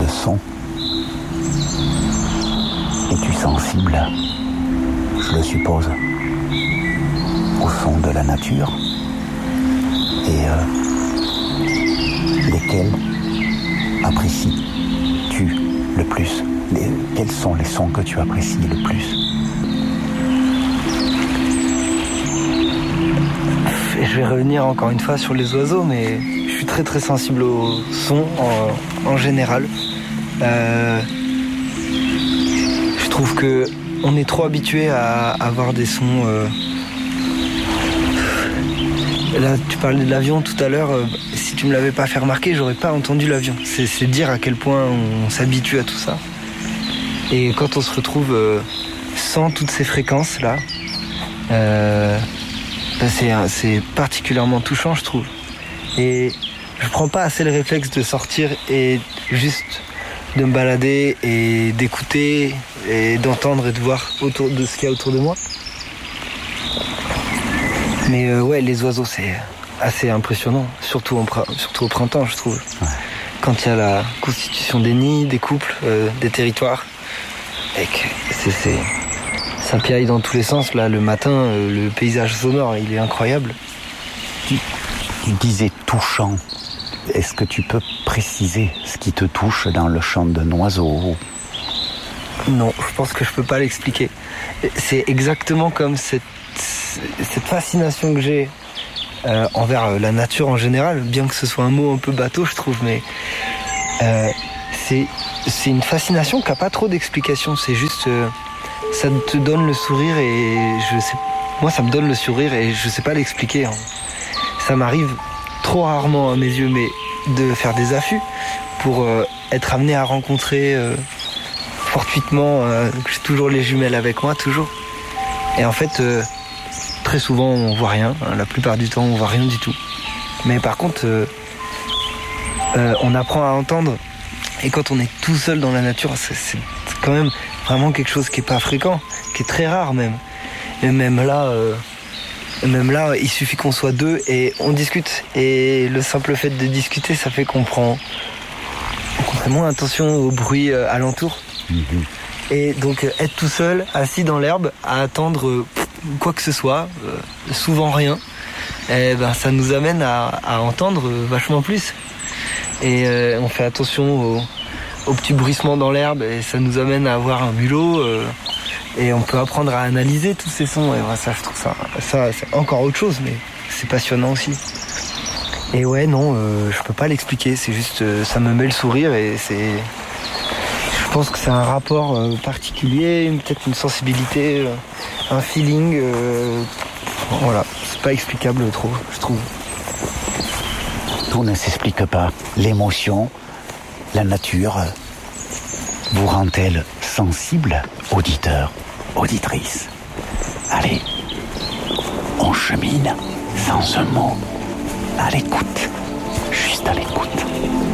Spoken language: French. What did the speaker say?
de son. Es-tu sensible, je le suppose, au son de la nature? Et lesquels apprécies-tu le plus? Quels sont les sons que tu apprécies le plus? Je vais revenir encore une fois sur les oiseaux, mais je suis très très sensible au son en général. Je trouve que on est trop habitué à avoir des sons. Là, tu parlais de l'avion tout à l'heure. Si tu me l'avais pas fait remarquer, j'aurais pas entendu l'avion. C'est dire à quel point on s'habitue à tout ça. Et quand on se retrouve sans toutes ces fréquences là, c'est particulièrement touchant, je trouve. Et je prends pas assez le réflexe de sortir et juste de me balader et d'écouter et d'entendre et de voir autour de ce qu'il y a autour de moi. Mais ouais, les oiseaux, c'est assez impressionnant, surtout au printemps, je trouve. Ouais. Quand il y a la constitution des nids, des couples, des territoires, et que ça piaille dans tous les sens. Là, le matin, le paysage sonore, il est incroyable. Tu disais touchant. Est-ce que tu peux préciser ce qui te touche dans le chant d'un oiseau? Non, je pense que je peux pas l'expliquer. C'est exactement comme cette fascination que j'ai envers la nature en général, bien que ce soit un mot un peu bateau, je trouve, mais c'est une fascination qui n'a pas trop d'explication. C'est juste, ça te donne le sourire et moi ça me donne le sourire et je sais pas l'expliquer. Hein. Ça m'arrive trop rarement à mes yeux, mais de faire des affûts pour être amené à rencontrer fortuitement, j'ai toujours les jumelles avec moi, toujours. Et en fait, très souvent on voit rien, hein, la plupart du temps on voit rien du tout. Mais par contre, on apprend à entendre, et quand on est tout seul dans la nature, c'est quand même vraiment quelque chose qui est pas fréquent, qui est très rare même. Et même là, il suffit qu'on soit deux et on discute. Et le simple fait de discuter, ça fait qu'on fait moins attention au bruit alentour. Mm-hmm. Et donc être tout seul, assis dans l'herbe, à attendre quoi que ce soit, souvent rien, et ben ça nous amène à entendre vachement plus. Et on fait attention aux petits bruissements dans l'herbe et ça nous amène à avoir un mulot. Et on peut apprendre à analyser tous ces sons. Et voilà, ça, je trouve ça c'est encore autre chose, mais c'est passionnant aussi. Et ouais, non, je peux pas l'expliquer. C'est juste, ça me met le sourire et je pense que c'est un rapport particulier, peut-être une sensibilité, un feeling. Voilà, c'est pas explicable trop, je trouve. Tout ne s'explique pas. L'émotion, la nature, vous rend-elle sensible, auditeur, auditrice? Allez, on chemine sans un mot, à l'écoute, juste à l'écoute.